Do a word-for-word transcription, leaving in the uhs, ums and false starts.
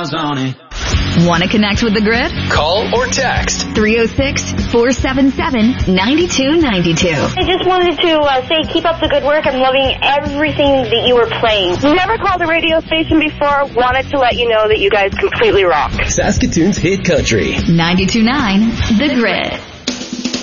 eyes on it. Want to connect with the Grid? Call or text three oh six, four seven seven, nine two nine two. I just wanted to uh, say keep up the good work. I'm loving everything that you were playing. Never called a radio station before. Wanted to let you know that you guys completely rock. Saskatoon's hit country. ninety-two point nine The Grid.